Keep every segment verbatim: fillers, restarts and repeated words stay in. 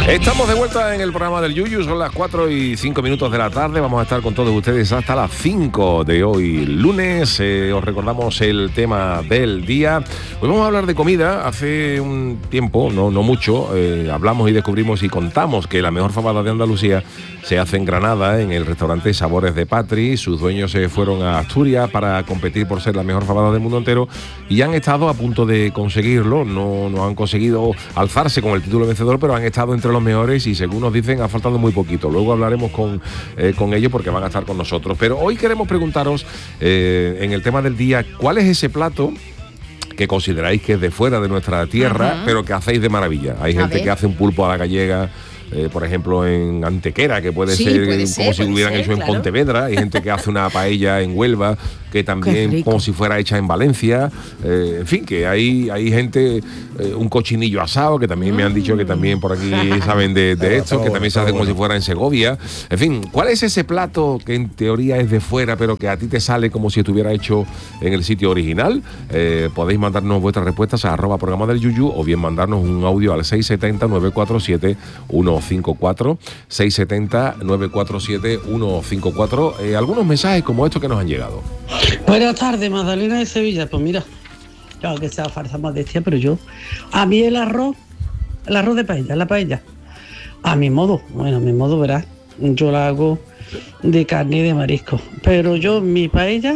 Estamos de vuelta en el programa del Yuyu, son las cuatro y cinco minutos de la tarde, vamos a estar con todos ustedes hasta las cinco de hoy lunes. Eh, os recordamos el tema del día. Hoy vamos a hablar de comida. Hace un tiempo, no, no mucho, eh, hablamos y descubrimos y contamos que la mejor fabada de Andalucía se hace en Granada, en el restaurante Sabores de Patri. Sus dueños se fueron a Asturias para competir por ser la mejor fabada del mundo entero y han estado a punto de conseguirlo. No, no han conseguido alzarse con el título vencedor, pero han estado entre los mejores y, según nos dicen, ha faltado muy poquito. Luego hablaremos con, eh, con ellos porque van a estar con nosotros. Pero hoy queremos preguntaros, eh, en el tema del día, ¿cuál es ese plato que consideráis que es de fuera de nuestra tierra, uh-huh, pero que hacéis de maravilla? Hay a gente ver. que hace un pulpo a la gallega, Eh, por ejemplo, en Antequera, que puede sí, ser puede como ser, si lo hubieran ser, hecho en claro. Pontevedra. Hay gente que hace una paella en Huelva, que también como si fuera hecha en Valencia. Eh, en fin, que hay, hay gente, eh, un cochinillo asado, que también mm. me han dicho que también por aquí saben de, de esto, que también se hace como si fuera en Segovia. En fin, ¿cuál es ese plato que en teoría es de fuera, pero que a ti te sale como si estuviera hecho en el sitio original? Eh, podéis mandarnos vuestras respuestas a arroba programa del Yuyu, o bien mandarnos un audio al seis siete cero, nueve cuatro siete, uno cinco cuatro, seis siete cero, nueve cuatro siete, uno cinco cuatro. Eh, algunos mensajes como estos que nos han llegado. Buenas tardes, Magdalena de Sevilla. Pues mira, yo que sea farsa modestia, pero yo, a mí el arroz, el arroz de paella, la paella, a mi modo, bueno, a mi modo, verás, yo la hago de carne y de marisco, pero yo mi paella,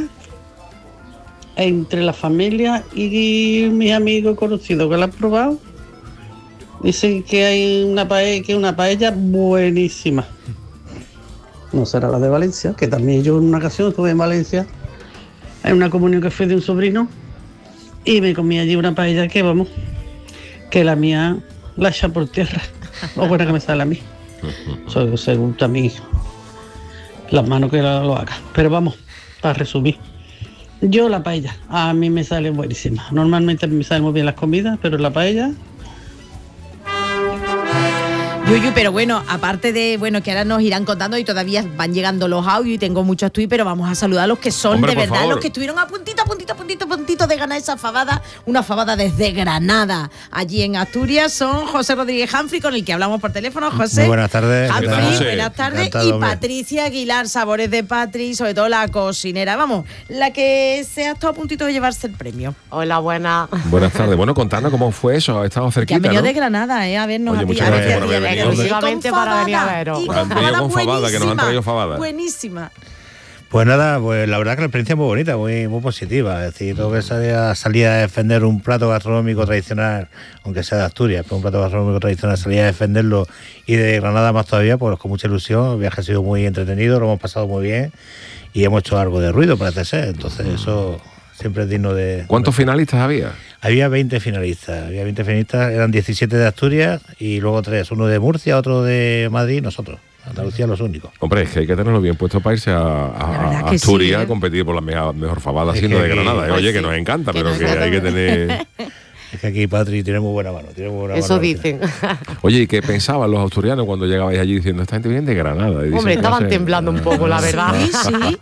entre la familia y mis amigos conocidos que la han probado, dicen que hay una paella, que una paella buenísima. No será la de Valencia, que también yo en una ocasión estuve en Valencia, en una comunión que fue de un sobrino, y me comí allí una paella que, vamos, que la mía la echa por tierra. O buena que me sale a mmí. So, según también las manos que la, lo haga. Pero vamos, para resumir, yo la paella, a mí me sale buenísima. Normalmente me salen muy bien las comidas, pero la paella... Yuyu, pero bueno, aparte de, bueno, que ahora nos irán contando y todavía van llegando los audios y tengo muchos tweets, pero vamos a saludar a los que son, hombre, de verdad, favor, los que estuvieron a puntito, a puntito, a puntito, a puntito de ganar esa fabada, una fabada desde Granada, allí en Asturias. Son José Rodríguez Humphrey, con el que hablamos por teléfono. José. Muy buenas tardes. Humphrey, buenas tardes. Encantado, y hombre. Patricia Aguilar, Sabores de Patri, sobre todo la cocinera, vamos, la que se ha estado a puntito de llevarse el premio. Hola, buena. Buenas tardes. Bueno, contadnos cómo fue eso, ha estado cerquita, que ha venido, ¿no? de Granada, ¿eh? A vernos. Oye, a muchas ti, gracias a por ti, haber a ti, venido. Exclusivamente para venir a veros. Y con Han venido fabada con fabada, que nos han traído fabada. Buenísima. Pues nada, pues la verdad que la experiencia es muy bonita, muy, muy positiva. Es decir, todo que salía, salía a defender un plato gastronómico tradicional, aunque sea de Asturias, pero un plato gastronómico tradicional, salía a defenderlo, y de Granada más todavía, pues con mucha ilusión. El viaje ha sido muy entretenido, lo hemos pasado muy bien y hemos hecho algo de ruido, parece ser. Entonces eso siempre es digno de... ¿Cuántos finalistas había? Había veinte finalistas, había veinte finalistas, eran diecisiete de Asturias y luego tres, uno de Murcia, otro de Madrid y nosotros. Andalucía los únicos. Hombre, es que hay que tenerlo bien puesto para irse a, a, a Asturias, sí, ¿eh? A competir por la mejor, mejor fabada, siendo de Granada. Pues Oye, sí, que nos encanta, que pero nos que hay que tener... Es que aquí Patri tiene muy buena mano. Tiene muy buena Eso mano dicen. Oye, ¿y qué pensaban los asturianos cuando llegabais allí diciendo, esta gente viene de Granada? Y dicen, Hombre, estaban no sé, temblando un poco, la verdad. Sí, sí.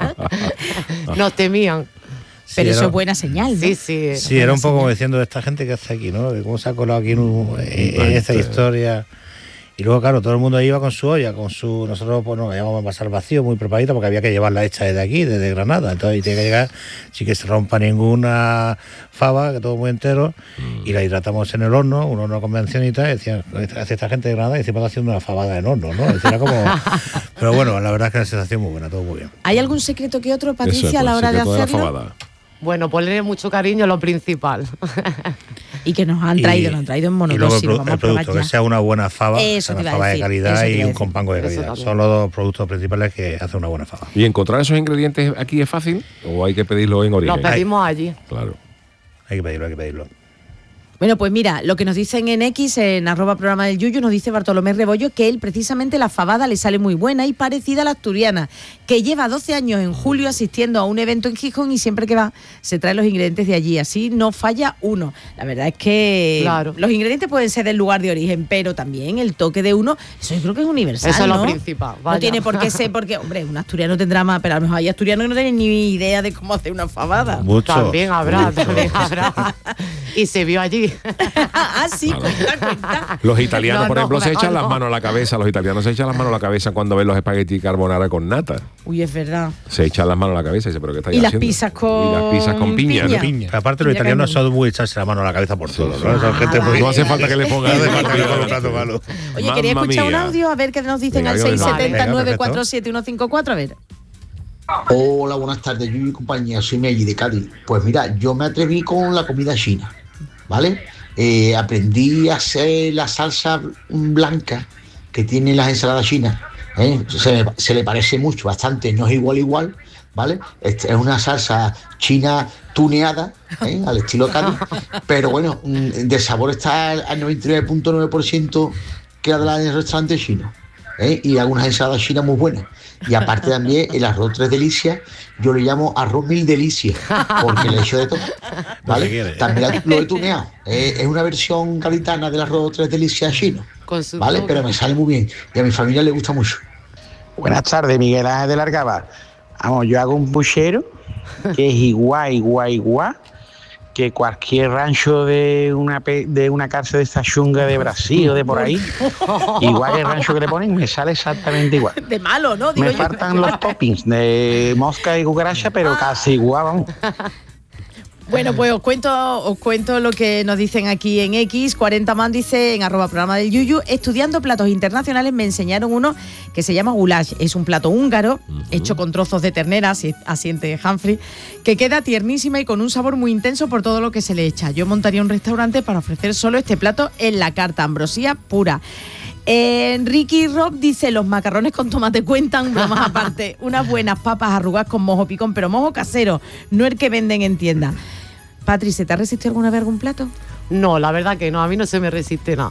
Nos temían. Sí, Pero era, eso es buena señal, ¿no? Sí, sí. Sí, era un poco como diciendo, esta gente que hace aquí, ¿no? De cómo se ha colado aquí en, un, en, en esta historia. Y luego, claro, todo el mundo iba con su olla, con su... Nosotros pues nos llevamos a pasar vacío, muy preparadita, porque había que llevarla hecha desde aquí, desde Granada. Entonces, tiene que llegar sin que se rompa ninguna fava, que todo muy entero, mm. y la hidratamos en el horno, un horno convencionita, y decían, hace esta gente de Granada, y encima haciendo una fabada en horno, ¿no? Era como... Pero bueno, la verdad es que la sensación muy buena, todo muy bien. ¿Hay algún secreto que otro, Patricia, Eso, a la hora de hacerlo? De bueno, ponerle mucho cariño lo principal. Y que nos han traído, y, nos han traído en y luego monodosis. el, pro, el producto, que sea una buena fava, eso una fava de calidad y un compango de calidad. Eso son los dos productos principales que hacen una buena fava. ¿Y encontrar esos ingredientes aquí es fácil o hay que pedirlo en origen? Lo pedimos allí. Claro. Hay que pedirlo, hay que pedirlo. Bueno, pues mira, lo que nos dicen en X, en arroba programa del Yuyu, nos dice Bartolomé Rebollo que él precisamente la fabada le sale muy buena y parecida a la asturiana, que lleva doce años en julio asistiendo a un evento en Gijón y siempre que va se trae los ingredientes de allí, así no falla uno. La verdad es que claro, los ingredientes pueden ser del lugar de origen, pero también el toque de uno, eso yo creo que es universal, eso es ¿no? lo principal. Vaya. No tiene por qué ser, porque, hombre, un asturiano tendrá más, pero a lo mejor hay asturianos que no tienen ni idea de cómo hacer una fabada. Mucho. También habrá, Mucho. también habrá. Y se vio allí. sí. ah, sí, Claro. cuenta, cuenta. Los italianos, No, por no, ejemplo, se mejor echan las no. manos a la cabeza. Los italianos se echan las manos a la cabeza cuando ven los espagueti carbonara con nata. Uy, es verdad. Se echan las manos a la cabeza y dice, ¿pero qué estáis Y las haciendo? pizzas con Y las pizzas con piña. piña. ¿no? Piña. Pero aparte los Piña italianos cañón. son muy echarse la mano a la cabeza por todo, sí. ¿no? Son Ah, gente muy... vale. No hace falta que le pongan. No hace falta que le pongan un plato malo. Oye, quería Mamma escuchar un mía. audio a ver qué nos dicen Venga, al yo seis les- siete cero, nueve Venga, cuatro siete, uno cinco cuatro. A ver. Hola, buenas tardes, Yuyu y compañía, soy Meggy de Cádiz. Pues mira, yo me atreví con la comida china, ¿vale? Eh, aprendí a hacer la salsa blanca que tienen las ensaladas chinas, ¿eh? se, me- se le parece mucho, bastante, no es igual igual, ¿vale? Es, es una salsa china tuneada, ¿eh? Al estilo Cádiz, pero bueno, mm, de sabor está al noventa y nueve punto nueve por ciento que la de la del restaurante chino, ¿eh? Y algunas ensaladas chinas muy buenas. Y aparte también el arroz tres delicias, yo le llamo arroz mil delicias, porque le echo de todo, ¿vale? Lo que quiere. También lo he tuneado, eh, es una versión gaditana del arroz tres delicias chino, Con su ¿vale? toque. Pero me sale muy bien y a mi familia le gusta mucho. Buenas tardes, Miguel Ángel de Largaba. Vamos, yo hago un puchero que es igual, igual, igual que cualquier rancho de una pe- de una cárcel de esta chunga de Brasil o de por ahí. Igual que el rancho que le ponen, me sale exactamente igual. De malo, ¿no? Digo Me yo. faltan los toppings de mosca y cucaracha, pero casi igual, vamos. Bueno, pues os cuento, os cuento lo que nos dicen aquí en X. cuarenta man dice en arroba programa del Yuyu, estudiando platos internacionales me enseñaron uno que se llama goulash. Es un plato húngaro, hecho con trozos de ternera, así- asiente Humphrey, que queda tiernísima y con un sabor muy intenso por todo lo que se le echa. Yo montaría un restaurante para ofrecer solo este plato en la carta, ambrosía pura. Eh, Ricky Rob dice, los macarrones con tomate cuentan, bromas aparte, unas buenas papas arrugadas con mojo picón, pero mojo casero, no el que venden en tienda. Patri, ¿se te ha resistido alguna vez algún plato? No, la verdad que no, a mí no se me resiste nada.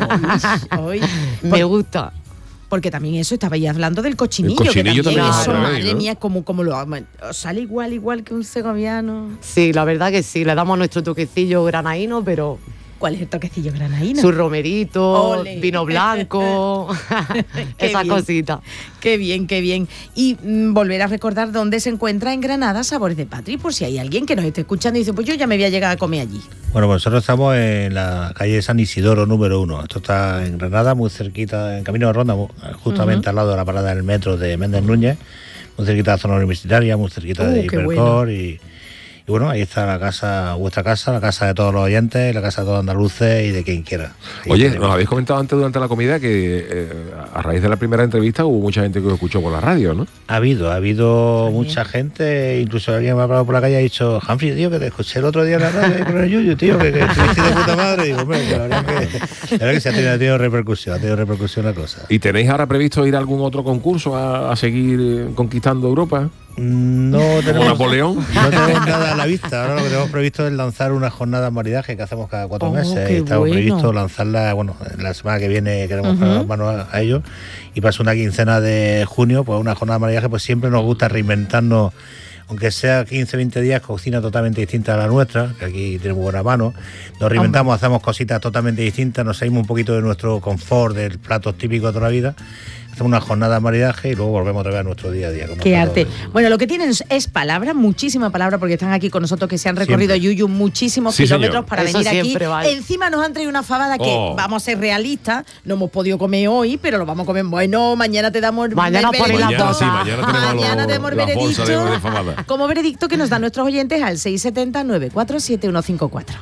Hoy, Me gusta. porque también eso, estabais hablando del cochinillo, El cochinillo que también, también es eso, otra vez, madre ¿no? mía, como, como lo bueno, sale igual, igual que un segoviano. Sí, la verdad que sí, le damos nuestro toquecillo granaíno, pero ¿Cuál es el toquecillo granaíno? su romerito, Ole. vino blanco, Qué esas bien. cositas. Qué bien, qué bien. Y mm, volver a recordar dónde se encuentra en Granada Sabores de Patri, por si hay alguien que nos esté escuchando y dice, pues yo ya me voy a llegar a comer allí. Bueno, pues nosotros estamos en la calle San Isidoro número uno. Esto está en Granada, muy cerquita, en Camino de Ronda, mu- justamente al lado de la parada del metro de Méndez Núñez, muy cerquita de la zona universitaria, muy cerquita Uh, de qué Hipercor y, y bueno, ahí está la casa, vuestra casa, la casa de todos los oyentes, la casa de todos los andaluces y de quien quiera. Ahí Oye, tenemos. nos habéis comentado antes durante la comida que eh, a raíz de la primera entrevista hubo mucha gente que os escuchó por la radio, ¿no? Ha habido, ha habido Está mucha gente, incluso alguien me ha hablado por la calle y ha dicho, Humphrey, tío, que te escuché el otro día en la radio ahí con el Yuyu, tío, que, que estuviste de puta madre. Y digo, hombre, que la verdad que, la verdad que se ha tenido, ha tenido repercusión, ha tenido repercusión la cosa. ¿Y tenéis ahora previsto ir a algún otro concurso a, a seguir eh, conquistando Europa? No tenemos, Napoleón? no tenemos nada a la vista. Ahora lo que tenemos previsto es lanzar una jornada en maridaje que hacemos cada cuatro Oh, meses. qué Y estamos bueno. previsto lanzarla, bueno, la semana que viene queremos Ujú. poner las manos a, a ello. Y para una quincena de junio, pues una jornada de maridaje, pues siempre nos gusta reinventarnos, aunque sea quince, veinte días, cocina totalmente distinta a la nuestra, que aquí tenemos buena mano. Nos reinventamos, hacemos cositas totalmente distintas, nos salimos un poquito de nuestro confort, del platos típicos de toda la vida. Hacemos una jornada de maridaje y luego volvemos otra vez a nuestro día a día. como Qué está arte. todo. Bueno, lo que tienen es palabra, muchísima palabra, porque están aquí con nosotros que se han recorrido Siempre. Yuyu muchísimos Sí, kilómetros señor. para Eso venir aquí. siempre vale. Encima nos han traído una fabada que, Oh. vamos a ser realistas, no hemos podido comer hoy, pero lo vamos a comer. Bueno, mañana te damos el Mañana el ponen la veredicto. Mañana, sí, mañana tenemos Mañana los- tenemos el las bolsas veredicto. de- de fabada. Como veredicto que nos dan nuestros oyentes al seis siete cero, nueve cuatro siete, uno cinco cuatro.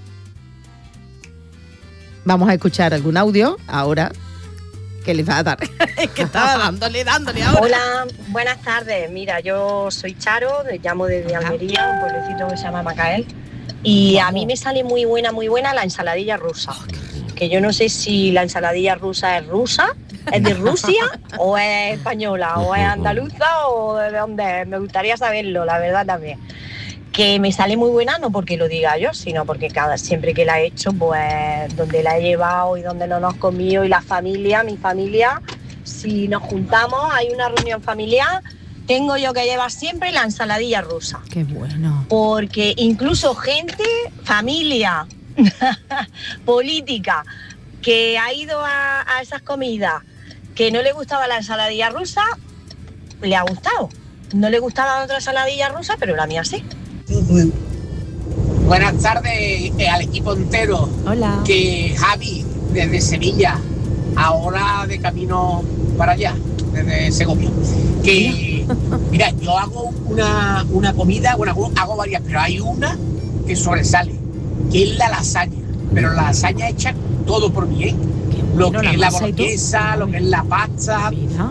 Vamos a escuchar algún audio ahora que les va a dar. Es que estaba dándole, dándole ahora. Hola, buenas tardes. Mira, yo soy Charo, me llamo desde Almería, un pueblecito que se llama Macael. Y a mí me sale muy buena, muy buena la ensaladilla rusa. Que yo no sé si la ensaladilla rusa es rusa, es de Rusia, o es española, o es andaluza, o de dónde es. Me gustaría saberlo, la verdad también. Que me sale muy buena, no porque lo diga yo, sino porque cada siempre que la he hecho, pues donde la he llevado y donde no nos hemos comido y la familia, mi familia, si nos juntamos, hay una reunión familiar, tengo yo que llevar siempre la ensaladilla rusa. Qué bueno. Porque incluso gente, familia, política, que ha ido a, a esas comidas, que no le gustaba la ensaladilla rusa, le ha gustado. No le gustaba otra ensaladilla rusa, pero la mía sí. Buenas tardes eh, al equipo entero. Hola. Que Javi, desde Sevilla, ahora de camino para allá, desde Segovia. Que, mira, yo hago una, una comida, bueno, hago varias, pero hay una que sobresale, que es la lasaña. Pero la lasaña hecha todo por mí, ¿eh? Lo que es la boloñesa, lo que es la pasta.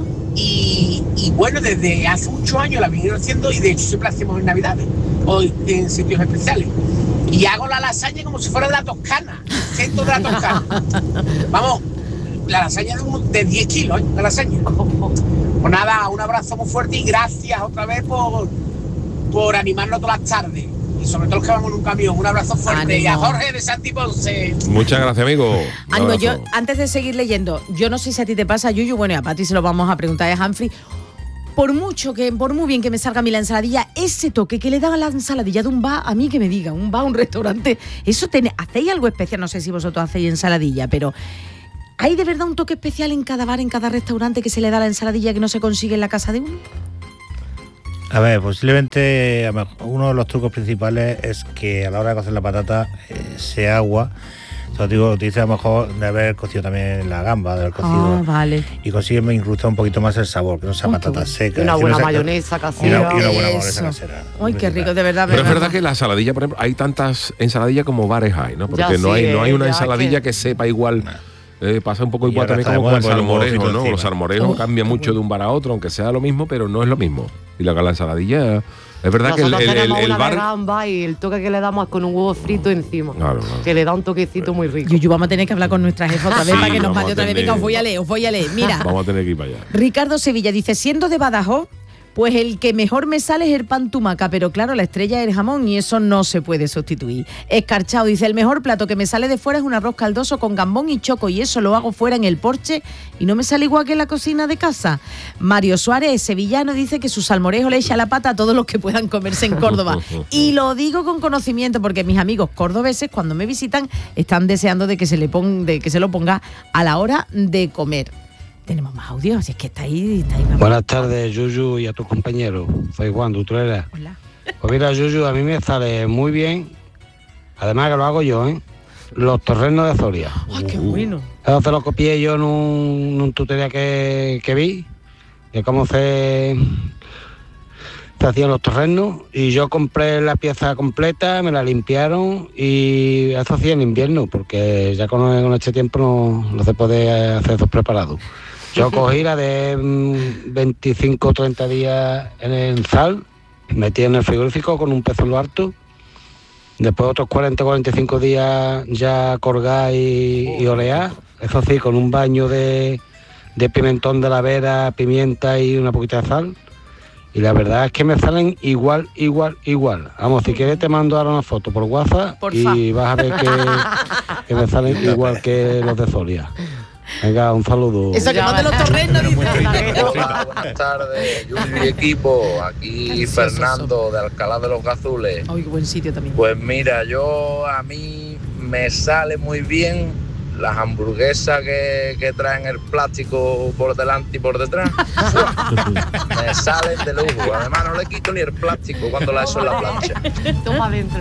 Y, y bueno, desde hace muchos años la vinieron haciendo y de hecho siempre la hacemos en Navidades o en sitios especiales. Y hago la lasaña como si fuera de la Toscana, centro de la Toscana. Vamos, la lasaña de, un, de diez kilos, ¿eh? La lasaña. Pues nada, un abrazo muy fuerte y gracias otra vez por, por animarnos todas las tardes. Y sobre todo los que vamos en un camión. Un abrazo fuerte. Ánimo. Y a Jorge de Santi Ponce. Muchas gracias, amigo. Ánimo, yo, antes de seguir leyendo, yo no sé si a ti te pasa, Yuyu, bueno, y a Pati se lo vamos a preguntar a Humphrey. Por mucho que, por muy bien que me salga a mí la ensaladilla, ese toque que le da a la ensaladilla de un bar, a mí que me diga, un bar, un restaurante, eso ten, hacéis algo especial, no sé si vosotros hacéis ensaladilla, pero ¿hay de verdad un toque especial en cada bar, en cada restaurante que se le da a la ensaladilla que no se consigue en la casa de uno? A ver, posiblemente uno de los trucos principales es que a la hora de cocer la patata eh, sea agua. Entonces digo, utiliza a lo mejor de haber cocido también la gamba, de haber cocido. Ah, vale. Y consigue incrustar un poquito más el sabor, que no sea patata seca. Y una buena no sea, mayonesa casera. Y una, y una buena Eso. mayonesa casera. Ay, qué rico, de verdad. Pero es verdad. verdad que la ensaladilla, por ejemplo, hay tantas ensaladillas como bares hay, ¿no? Porque Ya no, sí, hay, no hay una ya ensaladilla que- que sepa igual. Eh, pasa un poco Y igual ahora también está como de con el moda poner un salmorejo, huevo ¿no? frito Los encima. salmorejos Oh, cambian mucho de un bar a otro, aunque sea lo mismo, pero no es lo mismo. Y la, la ensaladilla, es verdad que el, Nosotros el, el, tenemos el una bar... de gamba y el toque que le damos es con un huevo frito encima. Claro, claro. Que le da un toquecito muy rico. Yuyu, vamos a tener que hablar con nuestra jefa otra vez Sí, para que nos vamos mande a otra vez. tener- Venga, os voy a leer, os voy a leer. Mira, Vamos a tener que ir para allá. Ricardo Sevilla dice, siendo de Badajoz, pues el que mejor me sale es el pan tumaca, pero claro, la estrella es el jamón y eso no se puede sustituir. Escarchado dice, el mejor plato que me sale de fuera es un arroz caldoso con gambón y choco y eso lo hago fuera en el porche y no me sale igual que en la cocina de casa. Mario Suárez, sevillano, dice que su salmorejo le echa la pata a todos los que puedan comerse en Córdoba. Y lo digo con conocimiento porque mis amigos cordobeses cuando me visitan están deseando de que se le pon, de que se lo ponga a la hora de comer. Tenemos más audio, si es que está ahí, está ahí. Buenas tardes, Yuyu, y a tus compañeros. Soy Juan de Utrera. Hola. Pues mira, Yuyu, a mí me sale muy bien, además que lo hago yo, ¿eh? Los torrenos de Soria. ¡Ay, qué bueno! Eso se lo copié yo en un, en un tutorial que, que vi, de cómo se, se hacían los torrenos, y yo compré la pieza completa, me la limpiaron, y eso hacía en invierno, porque ya con, con este tiempo no, no se puede hacer esos preparados. Yo cogí la de mm, veinticinco o treinta días en el sal, metí en el frigorífico con un pez en lo harto. Después otros cuarenta o cuarenta y cinco días ya colgar y, y olear. Eso sí, con un baño de, de pimentón de la vera, pimienta y una poquita de sal. Y la verdad es que me salen igual, igual, igual. Vamos, si quieres te mando ahora una foto por WhatsApp Porfa. y vas a ver que, que me salen igual que los de Soria. Venga, un saludo. Eso que mande los torrenos, dice. Hola, buenas tardes, Yuyu y equipo. Aquí Precioso Fernando de Alcalá de los Gazules. Ay, qué buen sitio también. Pues mira, yo a mí me sale muy bien las hamburguesas que, que traen el plástico por delante y por detrás. Me salen de lujo. Además no le quito ni el plástico cuando la echo en la plancha. Toma adentro.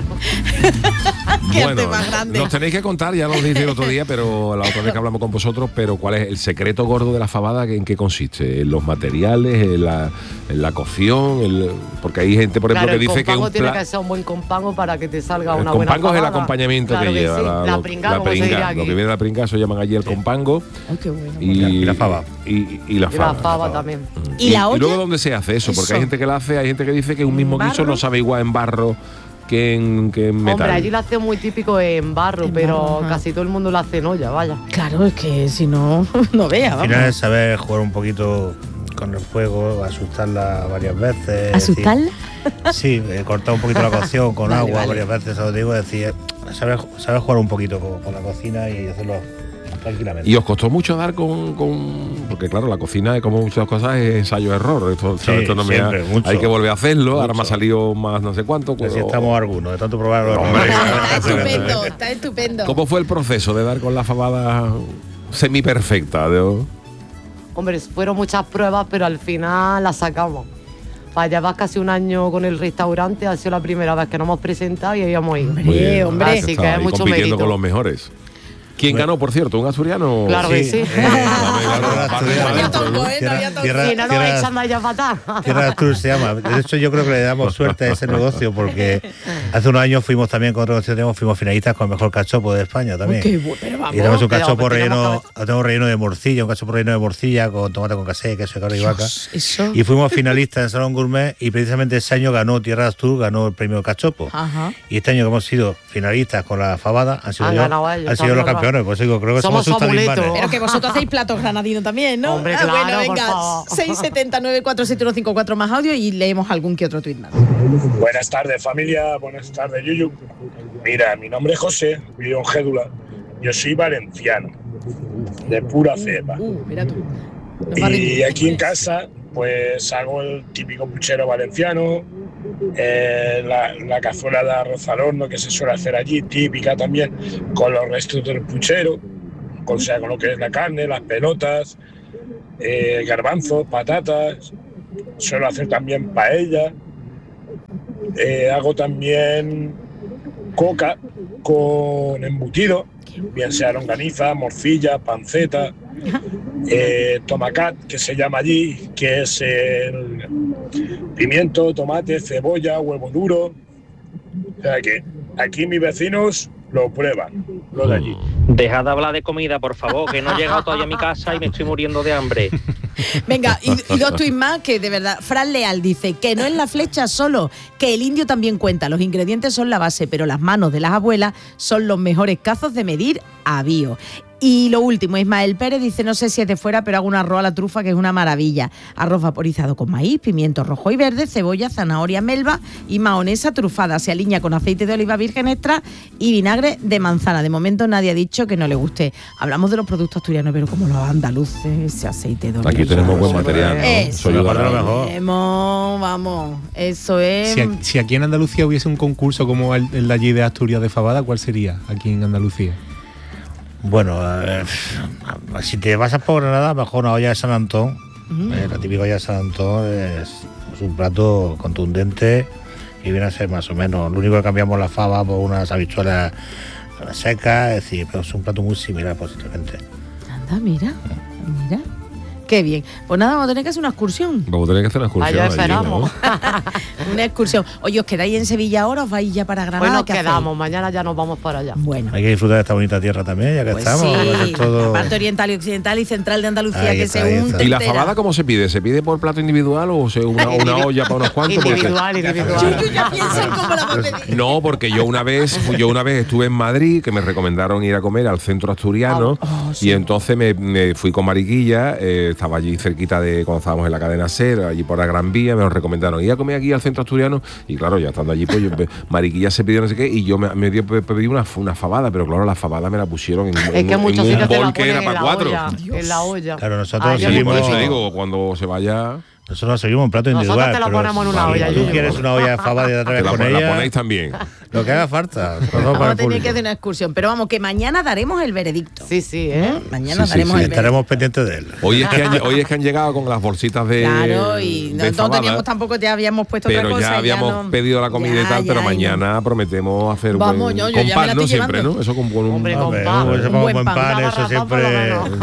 Bueno, nos tenéis que contar, ya lo dije el otro día, pero la otra vez que hablamos con vosotros, pero ¿cuál es el secreto gordo de la fabada? ¿En qué consiste? ¿En los materiales? ¿En la, en la cocción? El, porque hay gente, por ejemplo, Claro, que el dice que un compango tiene pla- que ser un buen compango para que te salga el una buena compango es el fabada. acompañamiento Claro que, lleva sí. la, la lo- pringa, la como se pringa. diría aquí. Lo que viene de la pringa, eso llaman allí el compango. Ay, qué bueno. Y, Y la fava. Y, y la Y la fava. fava también. ¿Y la olla? luego dónde se hace eso, porque Eso. hay gente que la hace, hay gente que dice que un mismo ¿En guiso barro? no sabe igual en barro que en, que en metal. Hombre, allí lo hace muy típico en barro, En pero barro, ajá. casi todo el mundo lo hace en olla, vaya. Claro, es que si no, no vea, Al vamos. final es saber jugar un poquito con el fuego, asustarla varias veces. ¿Asustarla? decir- Sí, eh, cortar un poquito la cocción con Vale, agua vale. varias veces, eso digo, es decir, saber, saber jugar un poquito con, con la cocina y hacerlo tranquilamente. ¿Y os costó mucho dar con, con...? Porque claro, la cocina, como muchas cosas, es ensayo-error. Esto, Sí, esto no me ha- siempre, mucho. hay que volver a hacerlo, ahora me ha Mucho. salido más no sé cuánto. Pues si pero- estamos algunos, de tanto probarlo. Hombre. Está estupendo, está estupendo. ¿Cómo fue el proceso de dar con la fabada semi-perfecta? De- Hombre, fueron muchas pruebas, pero al final las sacamos. Para llevar casi un año con el restaurante, ha sido la primera vez que nos hemos presentado y habíamos ido. Hombre, hombre. Así que es mucho compitiendo mérito. con los mejores. ¿Quién ganó, por cierto? ¿Un asturiano? Claro que sí. Eh, Si no nos echan de allá para atrás. Tierra de Asturias se llama. De hecho, yo creo que le damos suerte a ese negocio porque hace unos años fuimos también con otro negocio, teníamos, fuimos finalistas con el mejor cachopo de España también. Qué bueno, pero vamos. Y tenemos un Pero, cachopo pero relleno, tenemos relleno de morcilla, un cachopo relleno de morcilla con tomate con casé, queso de cabra y vaca. Eso. Y fuimos finalistas en Salón Gourmet y precisamente ese año ganó Tierra de Asturias, ganó el premio cachopo. Ajá. Y este año que hemos sido finalistas con la fabada han sido, Han yo- ganado ellos, han sido los también, campeones. Pues digo, creo que somos, Somos sus su amuleto. talismanes. Pero que vosotros hacéis platos granadinos también, ¿no? Hombre, Ah, claro, bueno, por venga, favor. seis siete nueve cuatro siete uno cinco cuatro más audio y leemos algún que otro tuit más. Buenas tardes, familia. Buenas tardes, Yuyu. Mira, mi nombre es José, vivo en Gédula. Yo soy valenciano, de pura cepa. Uh, mira tú. Y aquí en casa, pues hago el típico puchero valenciano, eh, la, la cazuela de arroz al horno que se suele hacer allí, típica también, con los restos del puchero, o sea, con lo que es la carne, las pelotas, eh, garbanzos, patatas. Suelo hacer también paella. Eh, hago también coca con embutido, bien sea longaniza, morcilla, panceta, eh, tomacat, que se llama allí, que es el pimiento, tomate, cebolla, huevo duro. O sea que aquí mis vecinos lo prueban, lo de allí. Dejad de hablar de comida, por favor, que no he llegado todavía a mi casa y me estoy muriendo de hambre. Venga, y, y dos tuits más que de verdad. Fran Leal dice que no es la flecha solo, que el indio también cuenta. Los ingredientes son la base, pero las manos de las abuelas son los mejores cazos de medir a bio. Y lo último, Ismael Pérez dice, no sé si es de fuera, pero hago un arroz a la trufa que es una maravilla. Arroz vaporizado con maíz, pimiento rojo y verde, cebolla, zanahoria, melva y mahonesa trufada. Se alinea con aceite de oliva virgen extra y vinagre de manzana. De momento nadie ha dicho que no le guste. Hablamos de los productos asturianos, pero como los andaluces, ese aceite de oliva. Aquí tenemos buen material, ¿no? Eso, Eso ayudará a lo mejor. tenemos, vamos, eso es... Si, a- si aquí en Andalucía hubiese un concurso como el, el de allí de Asturias de Fabada, ¿cuál sería aquí en Andalucía? Bueno, eh, si te vas a por Granada, mejor una olla de San Antón. Mm. Eh, la típica olla de San Antón es, es un plato contundente y viene a ser más o menos. Lo único que cambiamos la fava por unas habichuelas secas, es decir, pero es un plato muy similar posiblemente. Anda, mira, mira. Qué bien. Pues nada, vamos a tener que hacer una excursión. Vamos a tener que hacer una excursión. Allá allí, esperamos. ¿no? Una excursión. Oye, ¿os quedáis en Sevilla ahora o os vais ya para Granada? Pues nos ¿Qué hacéis? quedamos, mañana ya nos vamos para allá. Bueno. Hay que disfrutar de esta bonita tierra también, ya que Pues estamos. sí, Pues es todo- la parte oriental y occidental y central de Andalucía Ahí que está, se ahí unta está. ¿Y la entera. fabada cómo se pide? ¿Se pide por plato individual o se una, una olla para unos cuantos? Porque- Individual, individual. Yo ya pienso en cómo la va a pedir. No, porque yo una vez yo una vez estuve en Madrid, que me recomendaron ir a comer al centro asturiano, Ah, oh, sí. y entonces me, me fui con Mariquilla, eh, estaba allí cerquita de cuando estábamos en la cadena SER, allí por la Gran Vía, me lo recomendaron ir a comer aquí al centro asturiano, y claro, ya estando allí, pues yo, Mariquilla se pidió no sé qué, y yo me, me dio pe- pedí una, una fabada, pero claro, la fabada me la pusieron en, Es en- que en muchos un sitios te la bol que ponen era en para la cuatro. olla. En la olla. Claro, nosotros Ay, Sí, seguimos, por eso digo, cuando se vaya, nosotros seguimos un plato Nosotros individual. te la pero ponemos en una si olla, tú Yuyu. quieres una olla de fava de otra que vez la, con la ella, ponéis también. lo que haga falta. Nosotros Vamos para a el tener público. que hacer una excursión. Pero vamos, que mañana daremos el veredicto. Sí, sí, ¿eh? Mañana Sí, sí, daremos sí. el veredicto. Estaremos pendientes de él. Hoy es que han, hoy es que han llegado con las bolsitas de Claro, y no, de no fabada, teníamos tampoco, te habíamos puesto otra pero cosa. ya habíamos no- pedido la comida Ya, y tal, ya, pero y mañana prometemos hacer Vamos, buen, yo- yo con ya me pan, la ¿no? estoy Siempre, llevando. ¿no? Eso con buen Hombre, con Hombre, pan. pues se Un ponga buen buen pan, pan, una eso garrafa por lo siempre. menos.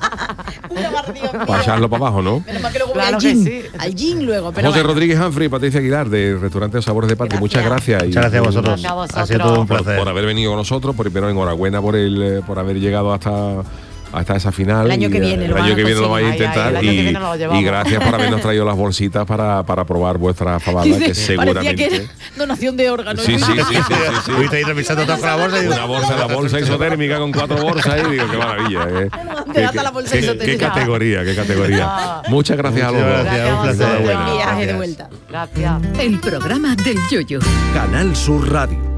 Una barra, Dios mío. para echarlo para abajo, ¿no? Menos mal que luego voy Claro al que gin. sí. Al gin luego. Pero José bueno. Rodríguez Humphrey, Patricia Aguilar, de Restaurante Sabores de Patria. Muchas gracias. y- Muchas gracias a vosotros. Gracias a vosotros. Ha sido todo un por, placer. por haber venido con nosotros, por, pero enhorabuena por el eh, por haber llegado hasta hasta esa final. El año que y, eh, viene el lo van año a que viene lo vais a conseguir. Ay, ay, intentar el año que y, viene nos lo llevamos. y gracias por habernos traído las bolsitas para, para probar vuestra fabada, Dice, que seguramente parecía que era donación de órganos. sí, sí, sí, sí, sí, sí. Estuviste ahí revisando toda la bolsa y Una bolsa, la bolsa isotérmica con cuatro bolsas y digo, qué maravilla. eh. Te Qué- data la bolsa qué- isotérmica. qué categoría, qué categoría. Muchas gracias a los Muchas dos. gracias, un Gracias, placer. Buen Enhorabuena. viaje de Gracias. vuelta. Gracias. El programa del Yoyo. Canal Sur Radio.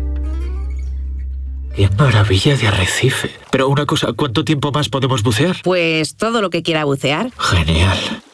¡Qué maravilla de arrecife! Pero una cosa, ¿cuánto tiempo más podemos bucear? Pues todo lo que quiera bucear. Genial.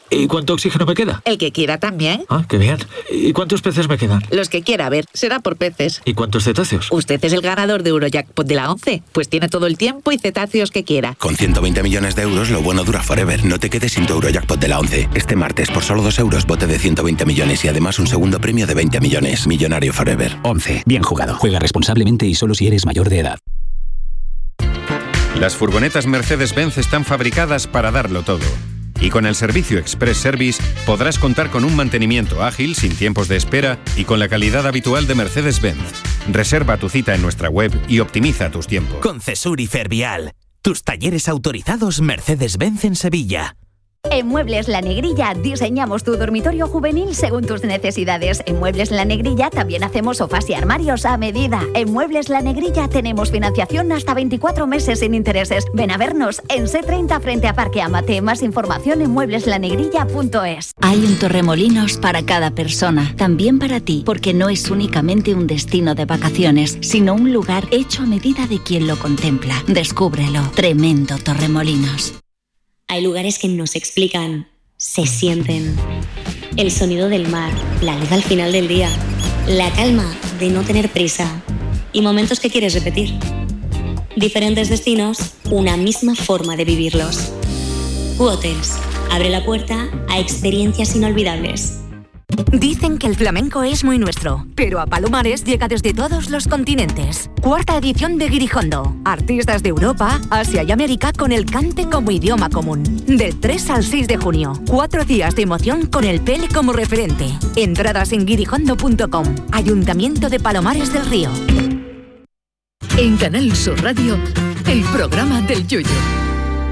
¿Y cuánto oxígeno me queda? El que quiera también. Ah, qué bien. ¿Y cuántos peces me quedan? Los que quiera, a ver, será por peces. ¿Y cuántos cetáceos? Usted es el ganador de Eurojackpot de la once, pues tiene todo el tiempo y cetáceos que quiera. Con ciento veinte millones de euros, lo bueno dura forever. No te quedes sin tu Eurojackpot de la once. Este martes, por solo dos euros, bote de ciento veinte millones y además un segundo premio de veinte millones. Millonario forever. once. Bien jugado. Juega responsablemente y solo si eres mayor de edad. Las furgonetas Mercedes-Benz están fabricadas para darlo todo. Y con el servicio Express Service podrás contar con un mantenimiento ágil, sin tiempos de espera y con la calidad habitual de Mercedes-Benz. Reserva tu cita en nuestra web y optimiza tus tiempos. Con Cesur y Fervial, tus talleres autorizados Mercedes-Benz en Sevilla. En Muebles La Negrilla diseñamos tu dormitorio juvenil según tus necesidades. En Muebles La Negrilla también hacemos sofás y armarios a medida. En Muebles La Negrilla tenemos financiación hasta veinticuatro meses sin intereses. Ven a vernos en C treinta frente a Parque Amate. Más información en muebles la negrilla punto es. Hay un Torremolinos para cada persona, también para ti, porque no es únicamente un destino de vacaciones, sino un lugar hecho a medida de quien lo contempla. Descúbrelo. Tremendo Torremolinos. Hay lugares que no se explican, se sienten. El sonido del mar, la luz al final del día, la calma de no tener prisa y momentos que quieres repetir. Diferentes destinos, una misma forma de vivirlos. U-Hotels abre la puerta a experiencias inolvidables. Dicen que el flamenco es muy nuestro, pero a Palomares llega desde todos los continentes. Cuarta edición de Guirijondo. Artistas de Europa, Asia y América con el cante como idioma común. Del tres al seis de junio. Cuatro días de emoción con el Pele como referente. Entradas en guirijondo punto com. Ayuntamiento de Palomares del Río. En Canal Sur Radio, el programa del Yoyo.